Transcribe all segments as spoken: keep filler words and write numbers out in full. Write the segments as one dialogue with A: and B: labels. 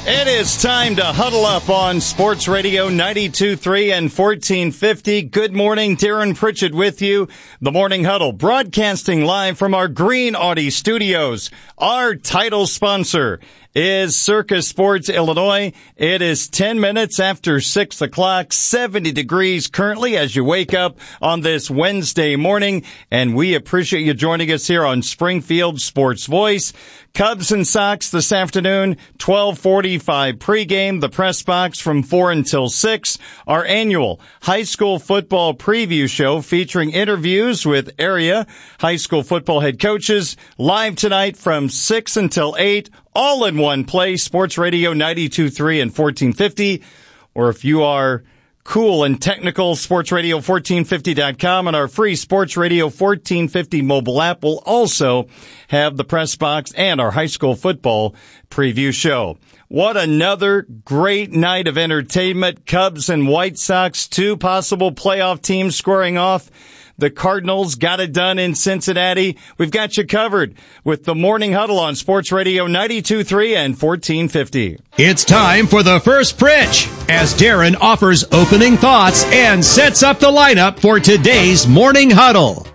A: It is time to huddle up on Sports Radio ninety-two point three and fourteen fifty. Good morning, Darren Pritchett with you. The Morning Huddle, broadcasting live from our Green Audi studios. Our title sponsor is Circus Sports Illinois. It is ten minutes after six o'clock, seventy degrees currently as you wake up on this Wednesday morning, and we appreciate you joining us here on Springfield Sports Voice. Cubs and Sox this afternoon, twelve forty-five pregame, the press box from four until six. Our annual high school football preview show featuring interviews with area high school football head coaches, live tonight from six until eight, all in one place, Sports Radio ninety-two point three and fourteen fifty. Or if you are cool and technical, sports radio fourteen fifty dot com, and our free Sports Radio fourteen fifty mobile app will also have the press box and our high school football preview show. What another great night of entertainment. Cubs and White Sox, two possible playoff teams squaring off. The Cardinals got it done in Cincinnati. We've got you covered with the Morning Huddle on Sports Radio ninety-two point three and fourteen fifty.
B: It's time for the first pitch as Darren offers opening thoughts and sets up the lineup for today's Morning Huddle.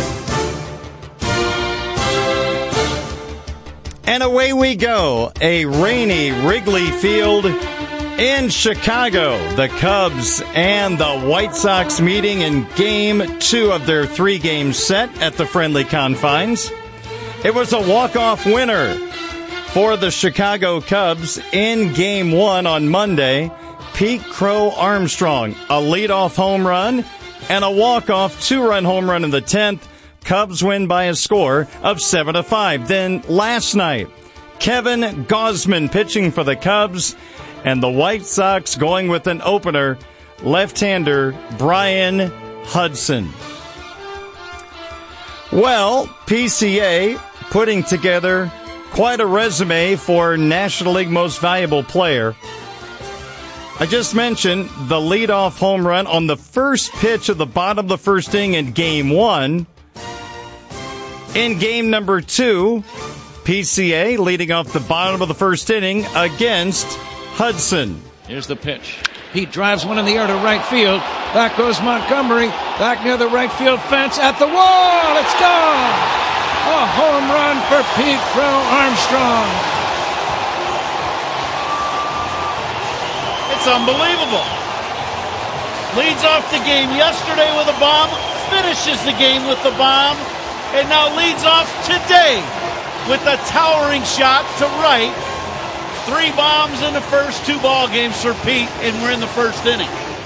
A: And away we go. A rainy Wrigley Field in Chicago. The Cubs and the White Sox meeting in game two of their three-game set at the friendly confines. It was a walk-off winner for the Chicago Cubs in game one on Monday. Pete Crow Armstrong, a leadoff home run and a walk-off two-run home run in the tenth. Cubs win by a score of seven to five. Then last night, Kevin Gausman pitching for the Cubs, and the White Sox going with an opener, left-hander Brian Hudson. Well, P C A putting together quite a resume for National League Most Valuable Player. I just mentioned the leadoff home run on the first pitch of the bottom of the first inning in game one. In game number two, P C A leading off the bottom of the first inning against Hudson.
C: Here's the pitch. Pete drives one in the air to right field. Back goes Montgomery. Back near the right field fence at the wall. It's gone. A home run for Pete Crow Armstrong.
D: It's unbelievable. Leads off the game yesterday with a bomb. Finishes the game with the bomb. And now leads off today with a towering shot to right. Three bombs in the first two ball games for Pete, and we're in the first inning.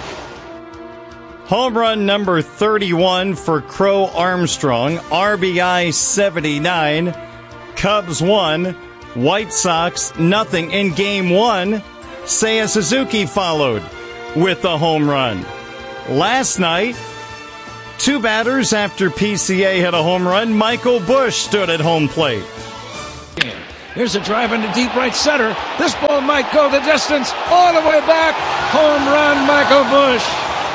A: Home run number thirty-one for Crow Armstrong. R B I seventy-nine. Cubs won. White Sox nothing. In game one, Seiya Suzuki followed with a home run. Last night, two batters after P C A had a home run, Michael Busch stood at home plate.
C: Here's a drive into deep right center. This ball might go the distance all the way back. Home run, Michael Busch.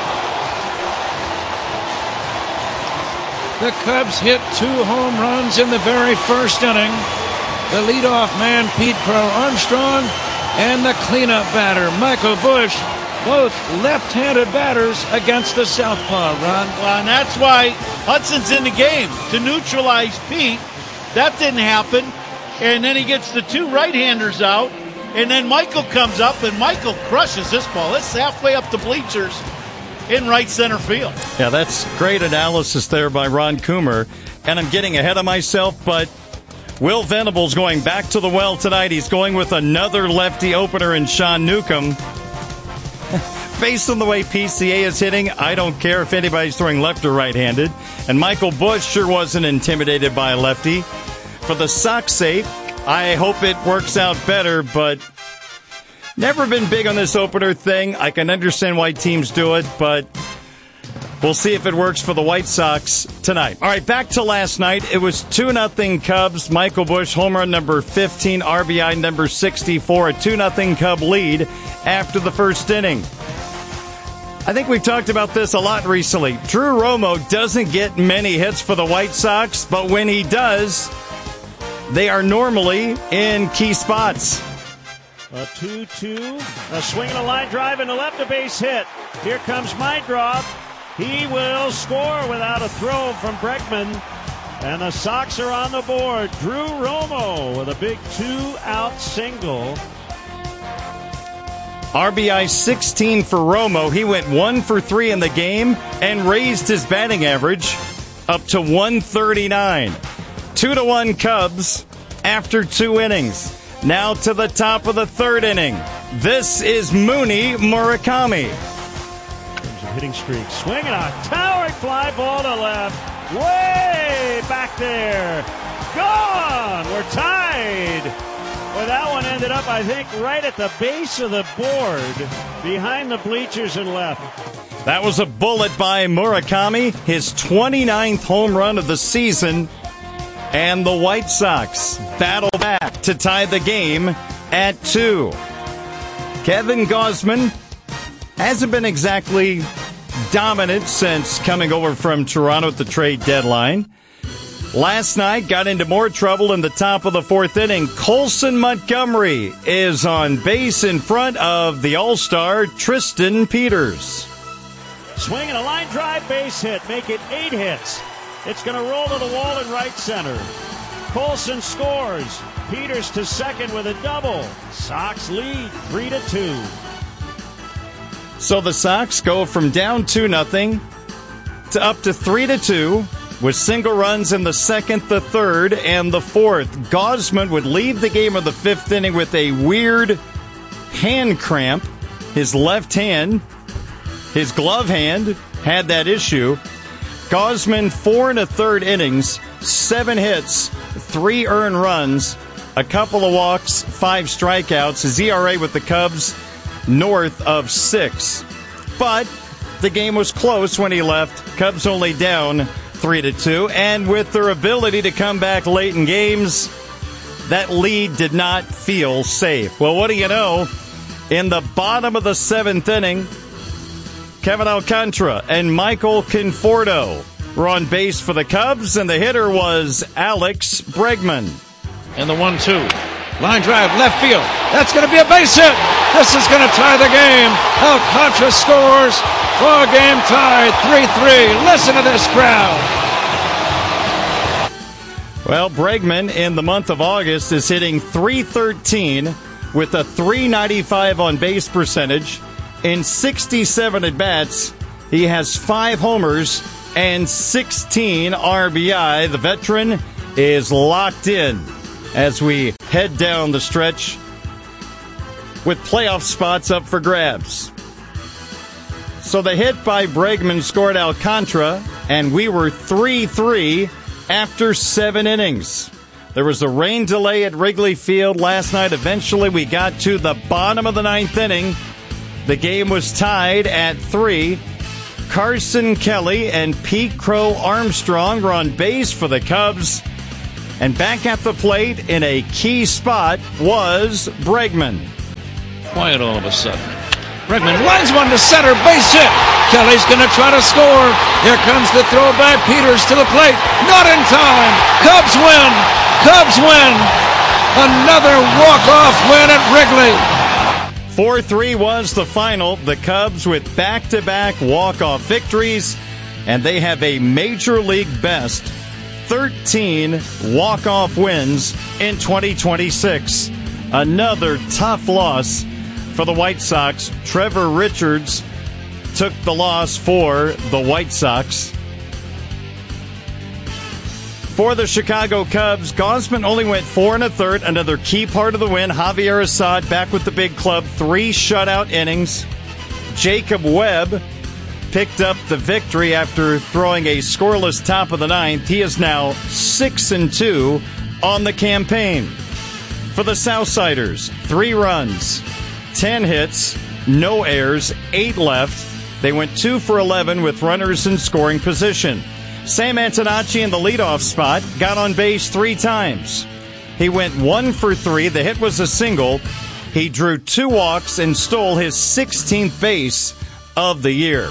C: The Cubs hit two home runs in the very first inning. The leadoff man, Pete Crow Armstrong, and the cleanup batter, Michael Busch. Both left-handed batters against the southpaw, Ron.
D: Well, and that's why Hudson's in the game, to neutralize Pete. That didn't happen. And then he gets the two right-handers out. And then Michael comes up, and Michael crushes this ball. It's halfway up the bleachers in right center field.
A: Yeah, that's great analysis there by Ron Coomer. And I'm getting ahead of myself, but Will Venables going back to the well tonight. He's going with another lefty opener in Sean Newcomb. Based on the way P C A is hitting, I don't care if anybody's throwing left or right-handed. And Michael Busch sure wasn't intimidated by a lefty. For the Sox sake, I hope it works out better, but never been big on this opener thing. I can understand why teams do it, but we'll see if it works for the White Sox tonight. All right, back to last night. It was two nothing Cubs. Michael Busch, home run number fifteen, R B I number sixty-four, a two nothing Cub lead after the first inning. I think we've talked about this a lot recently. Drew Romo doesn't get many hits for the White Sox, but when he does, they are normally in key spots.
C: A two two. A swing and a line drive and a left to base hit. Here comes Meidroth. He will score without a throw from Bregman. And the Sox are on the board. Drew Romo with a big two-out single.
A: R B I sixteen for Romo. He went one for three in the game and raised his batting average up to one thirty-nine. Two to one Cubs after two innings. Now to the top of the third inning. This is Mooney Murakami.
C: There's a hitting streak. Swinging a towering fly ball to left. Way back there. Gone. We're tied. Well, that one ended up, I think, right at the base of the board, behind the bleachers and left.
A: That was a bullet by Murakami, his twenty-ninth home run of the season. And the White Sox battle back to tie the game at two. Kevin Gausman hasn't been exactly dominant since coming over from Toronto at the trade deadline. Last night, got into more trouble in the top of the fourth inning. Colson Montgomery is on base in front of the All-Star Tristan Peters.
C: Swing and a line drive base hit. Make it eight hits. It's going to roll to the wall in right center. Colson scores. Peters to second with a double. Sox lead three to two.
A: So the Sox go from down two nothing to up to three to two. With single runs in the second, the third, and the fourth. Gausman would leave the game of the fifth inning with a weird hand cramp. His left hand, his glove hand, had that issue. Gausman, four and a third innings, seven hits, three earned runs, a couple of walks, five strikeouts. His E R A with the Cubs, north of six. But the game was close when he left. Cubs only down three to two, and with their ability to come back late in games, that lead did not feel safe. Well, what do you know? In the bottom of the seventh inning, Kevin Alcantara and Michael Conforto were on base for the Cubs, and the hitter was Alex Bregman.
C: And the one two. Line drive, left field. That's going to be a base hit. This is going to tie the game. Alcantara scores. Ball game tied, three three. Listen to this crowd.
A: Well, Bregman in the month of August is hitting three thirteen with a three ninety-five on base percentage. In sixty-seven at-bats, he has five homers and sixteen R B I. The veteran is locked in as we head down the stretch with playoff spots up for grabs. So the hit by Bregman scored Alcantara, and we were three three after seven innings. There was a rain delay at Wrigley Field last night. Eventually, we got to the bottom of the ninth inning. The game was tied at three. Carson Kelly and Pete Crow Armstrong were on base for the Cubs. And back at the plate in a key spot was Bregman.
C: Quiet all of a sudden. Bregman lines one to center, base hit. Kelly's going to try to score. Here comes the throw by Peters to the plate. Not in time. Cubs win. Cubs win. Another walk-off win at Wrigley.
A: four three was the final. The Cubs with back-to-back walk-off victories, and they have a major league best thirteen walk-off wins in twenty twenty-six. Another tough loss for the White Sox. Trevor Richards took the loss for the White Sox. For the Chicago Cubs, Gausman only went four and a third. Another key part of the win. Javier Assad back with the big club. Three shutout innings. Jacob Webb picked up the victory after throwing a scoreless top of the ninth. He is now six and two on the campaign. For the Southsiders, three runs, ten hits, no errors, eight left. They went two for eleven with runners in scoring position. Sam Antonacci in the leadoff spot got on base three times. He went one for three. The hit was a single. He drew two walks and stole his sixteenth base of the year.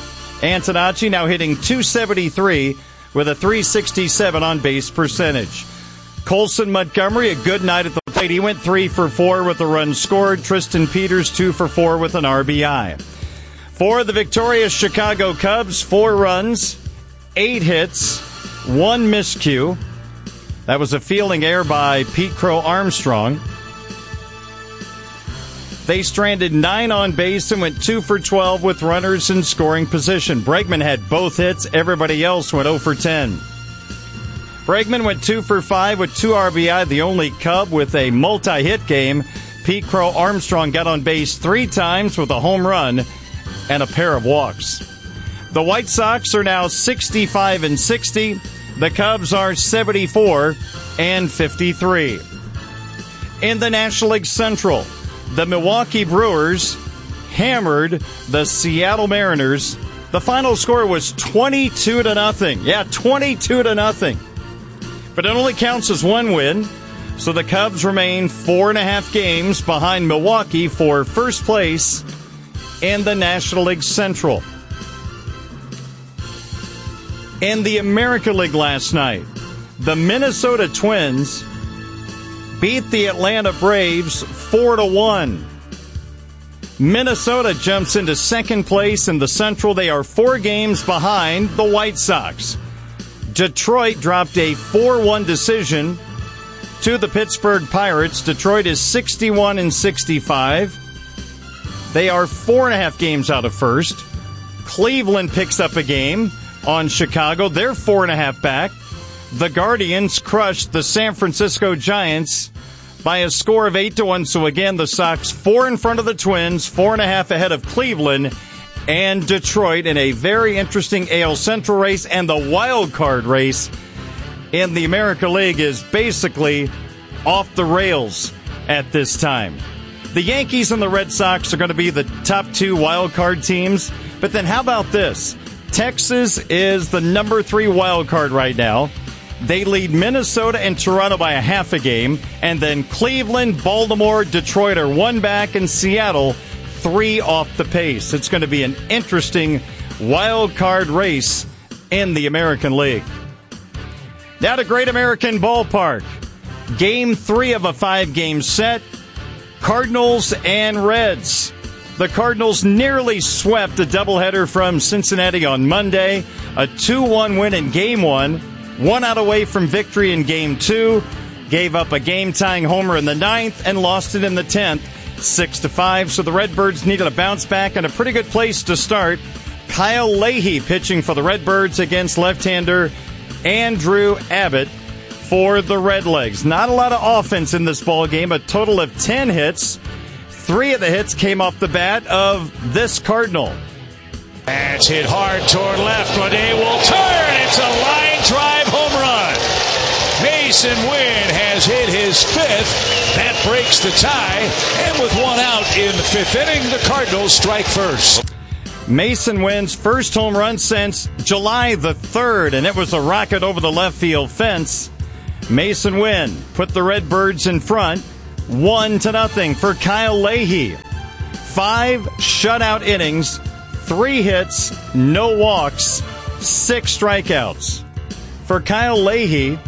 A: Antonacci now hitting two seventy-three with a three sixty-seven on base percentage. Colson Montgomery, a good night at the plate. He went three for four with a run scored. Tristan Peters, two for four with an R B I. For the victorious Chicago Cubs, four runs, eight hits, one miscue. That was a fielding error by Pete Crow Armstrong. They stranded nine on base and went two for twelve with runners in scoring position. Bregman had both hits. Everybody else went oh for ten. Bregman went two for five with two R B I, the only Cub with a multi-hit game. Pete Crow Armstrong got on base three times with a home run and a pair of walks. The White Sox are now sixty-five and sixty. The Cubs are seventy-four and fifty-three. In the National League Central, the Milwaukee Brewers hammered the Seattle Mariners. The final score was twenty-two to nothing. Yeah, twenty-two to nothing. But it only counts as one win, so the Cubs remain four and a half games behind Milwaukee for first place in the National League Central. In the American League last night, the Minnesota Twins beat the Atlanta Braves four to one. Minnesota jumps into second place in the Central. They are four games behind the White Sox. Detroit dropped a four one decision to the Pittsburgh Pirates. Detroit is sixty-one and sixty-five. They are four and a half games out of first. Cleveland picks up a game on Chicago. They're four and a half back. The Guardians crushed the San Francisco Giants by a score of eight to one. So again, the Sox four in front of the Twins, four and a half ahead of Cleveland and Detroit in a very interesting A L Central race. And the wild card race in the American League is basically off the rails at this time. The Yankees and the Red Sox are going to be the top two wild card teams. But then how about this? Texas is the number three wild card right now. They lead Minnesota and Toronto by a half a game. And then Cleveland, Baltimore, Detroit are one back, and Seattle three off the pace. It's going to be an interesting wild card race in the American League. Now to Great American Ballpark. Game three of a five-game set. Cardinals and Reds. The Cardinals nearly swept a doubleheader from Cincinnati on Monday. A two one win in Game one. One out away from victory in Game two. Gave up a game-tying homer in the ninth and lost it in the tenth, six to five. So the Redbirds needed a bounce back and a pretty good place to start. Kyle Leahy pitching for the Redbirds against left-hander Andrew Abbott for the Redlegs. Not a lot of offense in this ball game. A total of ten hits. Three of the hits came off the bat of this Cardinal.
C: That's hit hard toward left. Bleday will turn. It's a line drive home run. Mason Wynn has hit his fifth. That breaks the tie. And with one out in the fifth inning, the Cardinals strike first.
A: Mason Wynn's first home run since July the third, and it was a rocket over the left field fence. Mason Wynn put the Redbirds in front, one to nothing for Kyle Leahy. Five shutout innings, three hits, no walks, six strikeouts. For Kyle Leahy,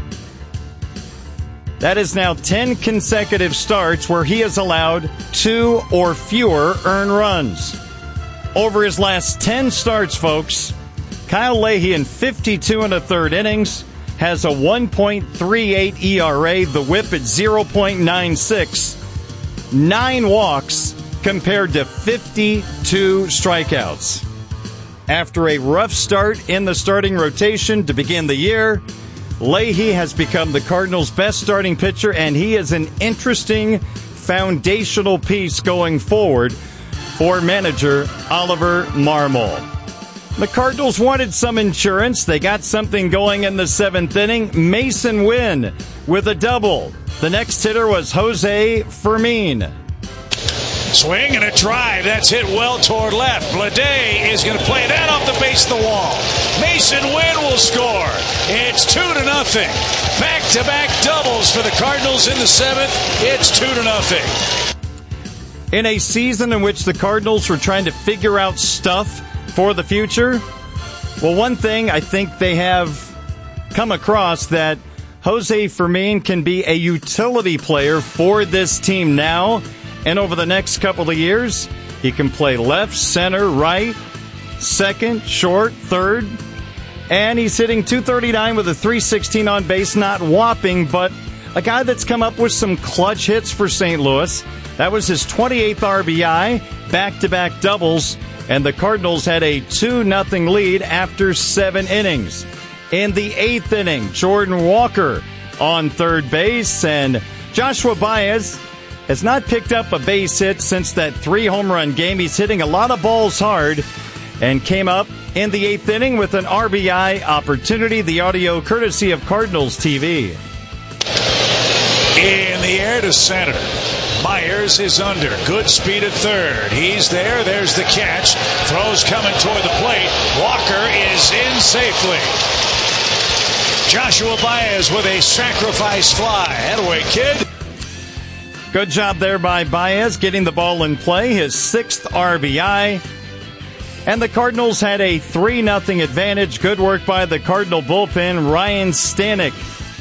A: that is now ten consecutive starts where he has allowed two or fewer earned runs. Over his last ten starts, folks, Kyle Leahy in fifty-two and a third innings has a one point three eight E R A, the whip at zero point nine six, nine walks compared to fifty-two strikeouts. After a rough start in the starting rotation to begin the year, Leahy has become the Cardinals' best starting pitcher, and he is an interesting foundational piece going forward for manager Oliver Marmol. The Cardinals wanted some insurance. They got something going in the seventh inning. Mason Wynn with a double. The next hitter was Jose Fermin.
C: Swing and a drive. That's hit well toward left. Bleday is going to play that off the base of the wall. Mason Wynn will score. It's two to nothing. Back-to-back doubles for the Cardinals in the seventh. It's two to nothing.
A: In a season in which the Cardinals were trying to figure out stuff for the future, well, one thing I think they have come across that Jose Fermin can be a utility player for this team now, and over the next couple of years, he can play left, center, right, second, short, third, and he's hitting two thirty-nine with a three sixteen on base, not whopping, but a guy that's come up with some clutch hits for Saint Louis. That was his twenty-eighth R B I, back-to-back doubles, and the Cardinals had a two nothing lead after seven innings. In the eighth inning, Jordan Walker on third base, and Joshua Baez has not picked up a base hit since that three-home run game. He's hitting a lot of balls hard and came up in the eighth inning with an R B I opportunity. The audio courtesy of Cardinals T V.
E: In the air to center. Myers is under. Good speed at third. He's there. There's the catch. Throws coming toward the plate. Walker is in safely. Joshua Baez with a sacrifice fly. Attaway, kid.
A: Good job there by Baez getting the ball in play. His sixth R B I. And the Cardinals had a three nothing advantage. Good work by the Cardinal bullpen. Ryan Stanek.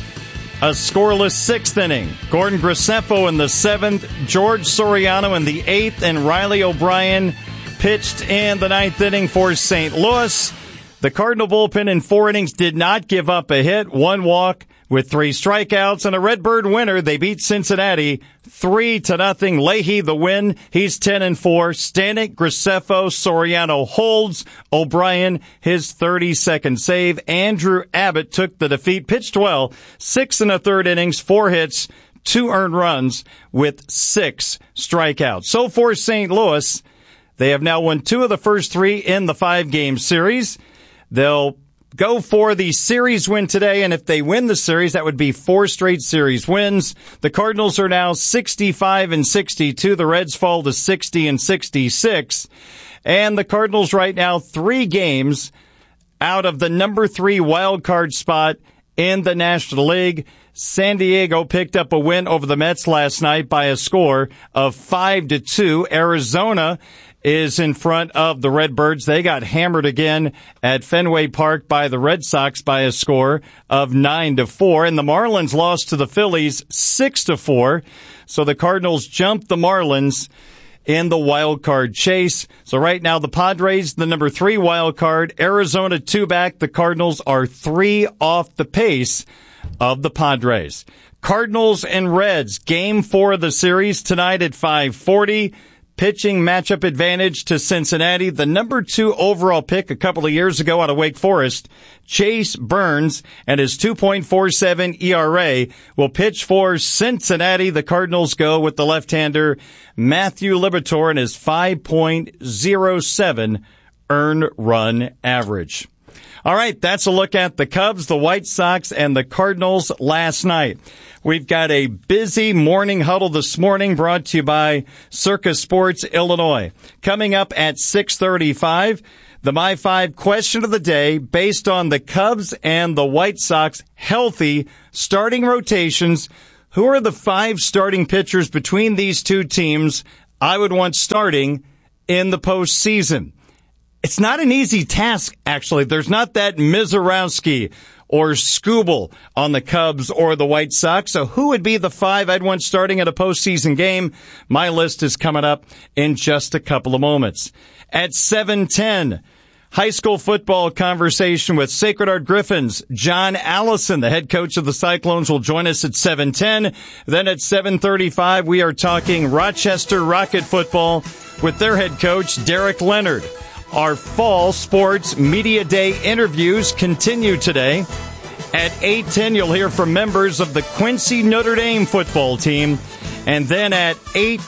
A: A scoreless sixth inning. Gordon Graceffo in the seventh, George Soriano in the eighth, and Riley O'Brien pitched in the ninth inning for Saint Louis. The Cardinal bullpen in four innings did not give up a hit, one walk with three strikeouts, and a Redbird winner. They beat Cincinnati three to nothing. Leahy the win. He's ten and four. Stanek, Graceffo, Soriano holds. O'Brien his thirty-second save. Andrew Abbott took the defeat. Pitched well. Six and a third innings, four hits, two earned runs with six strikeouts. So for Saint Louis, they have now won two of the first three in the five-game series. They'll go for the series win today, and if they win the series, that would be four straight series wins. The Cardinals are now sixty-five and sixty-two. The Reds fall to sixty and sixty-six. And the Cardinals right now three games out of the number three wild card spot in the National League. San Diego picked up a win over the Mets last night by a score of five to two. Arizona is in front of the Redbirds. They got hammered again at Fenway Park by the Red Sox by a score of nine to four. And the Marlins lost to the Phillies six to four. So the Cardinals jumped the Marlins in the wild card chase. So right now the Padres, the number three wild card, Arizona two back. The Cardinals are three off the pace of the Padres. Cardinals and Reds, game four of the series tonight at five forty. Pitching matchup advantage to Cincinnati. The number two overall pick a couple of years ago out of Wake Forest, Chase Burns, and his two point four seven E R A will pitch for Cincinnati. The Cardinals go with the left-hander Matthew Liberatore and his five point oh seven earned run average. All right, that's a look at the Cubs, the White Sox, and the Cardinals last night. We've got a busy morning huddle this morning brought to you by Circa Sports Illinois. Coming up at six thirty-five, the My Five question of the day based on the Cubs and the White Sox healthy starting rotations. Who are the five starting pitchers between these two teams I would want starting in the postseason? It's not an easy task, actually. There's not that Mizorowski or Skubal on the Cubs or the White Sox. So who would be the five I'd want starting at a postseason game? My list is coming up in just a couple of moments. At seven ten, high school football conversation with Sacred Heart Griffins. John Allison, the head coach of the Cyclones, will join us at seven ten. Then at seven thirty-five, we are talking Rochester Rocket football with their head coach, Derek Leonard. Our fall sports media day interviews continue today. At eight ten, you'll hear from members of the Quincy Notre Dame football team. And then at eight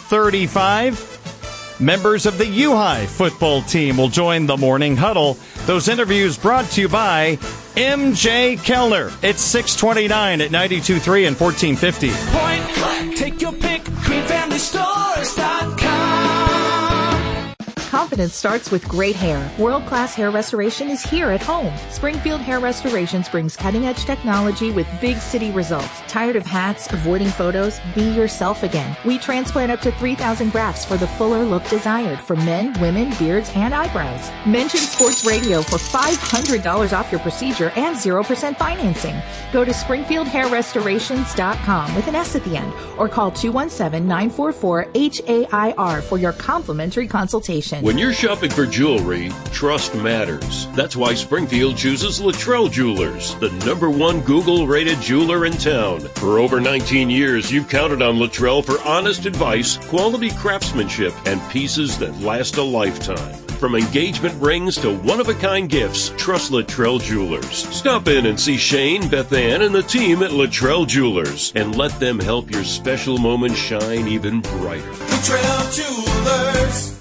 A: thirty-five, members of the U-High football team will join the morning huddle. Those interviews brought to you by M J Kellner. It's six twenty-nine at ninety-two point three and fourteen fifty.
F: Point blank, take your pick, green family stores dot com.
G: Call
F: confidence starts with great hair. World-class hair restoration is here at home. Springfield Hair Restorations brings cutting-edge technology with big city results. Tired of hats, avoiding photos? Be yourself again. We transplant up to three thousand grafts for the fuller look desired for men, women, beards, and eyebrows. Mention Sports Radio for five hundred dollars off your procedure and zero percent financing. Go to springfield hair restorations dot com with an S at the end or call two one seven, nine four four, H A I R for your complimentary consultation.
G: When you're shopping for jewelry, trust matters. That's why Springfield chooses Luttrell Jewelers, the number one Google-rated jeweler in town. For over nineteen years, you've counted on Luttrell for honest advice, quality craftsmanship, and pieces that last a lifetime. From engagement rings to one-of-a-kind gifts, trust Luttrell Jewelers. Stop in and see Shane, Beth Ann, and the team at Luttrell Jewelers, and let them help your special moment shine even brighter.
H: Luttrell Jewelers.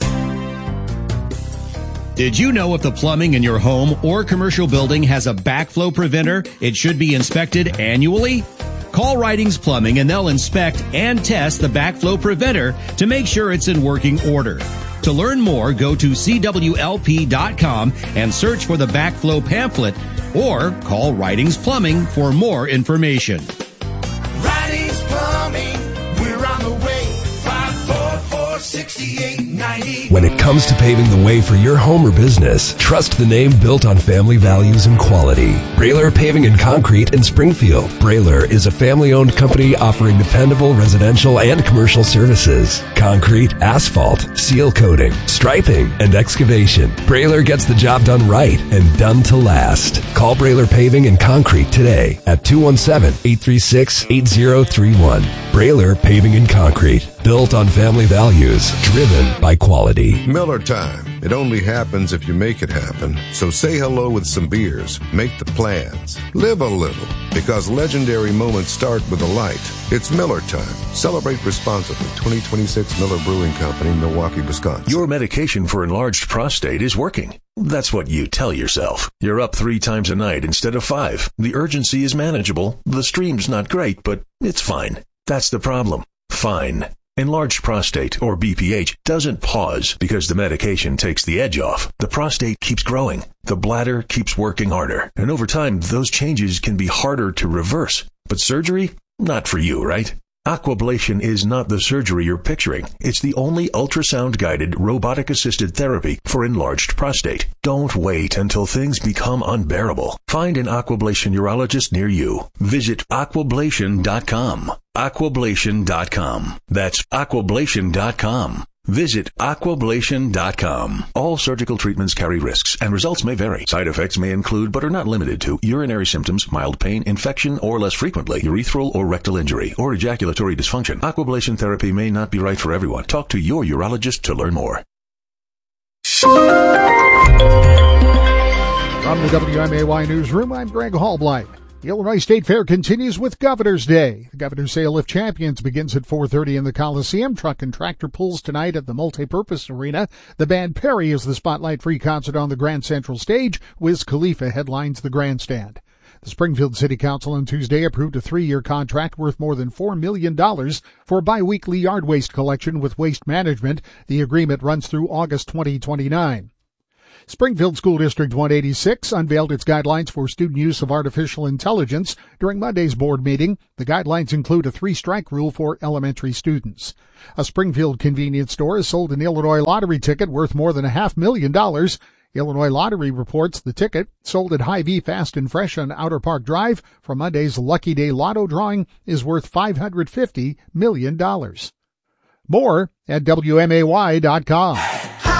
B: Did you know if the plumbing in your home or commercial building has a backflow preventer, it should be inspected annually? Call Ridings Plumbing and they'll inspect and test the backflow preventer to make sure it's in working order. To learn more, go to C W L P dot com and search for the backflow pamphlet or call Ridings Plumbing for more information.
H: Ridings Plumbing, we're on the way. five four four, six eight nine zero.
I: When it comes to paving the way for your home or business, trust the name built on family values and quality. Brailer Paving and Concrete in Springfield. Brailer is a family-owned company offering dependable residential and commercial services. Concrete, asphalt, seal coating, striping, and excavation. Brailer gets the job done right and done to last. Call Brailer Paving and Concrete today at two one seven, eight three six, eight zero three one. Brailer Paving and Concrete. Built on family values, driven by quality.
J: Miller time. It only happens if you make it happen. So say hello with some beers. Make the plans. Live a little. Because legendary moments start with a light. It's Miller time. Celebrate responsibly. twenty twenty-six Miller Brewing Company, Milwaukee, Wisconsin.
K: Your medication for enlarged prostate is working. That's what you tell yourself. You're up three times a night instead of five. The urgency is manageable. The stream's not great, but it's fine. That's the problem. Fine. Enlarged prostate, or B P H, doesn't pause because the medication takes the edge off. The prostate keeps growing. The bladder keeps working harder. And over time, those changes can be harder to reverse. But surgery? Not for you, right? Aquablation is not the surgery you're picturing. It's the only ultrasound-guided, robotic-assisted therapy for enlarged prostate. Don't wait until things become unbearable. Find an Aquablation urologist near you. Visit aquablation dot com. aquablation dot com. That's aquablation dot com. Visit aquablation dot com. All surgical treatments carry risks, and results may vary. Side effects may include, but are not limited to, urinary symptoms, mild pain, infection, or less frequently, urethral or rectal injury, or ejaculatory dysfunction. Aquablation therapy may not be right for everyone. Talk to your urologist to learn more.
L: From the W M A Y Newsroom, I'm Greg Hallblight. The Illinois State Fair continues with Governor's Day. The Governor's Sale of Champions begins at four thirty in the Coliseum. Truck and tractor pulls tonight at the Multipurpose Arena. The band Perry is the spotlight-free concert on the Grand Central Stage. Wiz Khalifa headlines the grandstand. The Springfield City Council on Tuesday approved a three-year contract worth more than four million dollars for biweekly yard waste collection with Waste Management. The agreement runs through August twenty twenty-nine. Springfield School District one eighty-six unveiled its guidelines for student use of artificial intelligence during Monday's board meeting. The guidelines include a three-strike rule for elementary students. A Springfield convenience store has sold an Illinois lottery ticket worth more than a half million dollars. Illinois Lottery reports the ticket, sold at Hy-Vee Fast and Fresh on Outer Park Drive for Monday's Lucky Day Lotto drawing, is worth five hundred fifty million dollars. More at W M A Y dot com.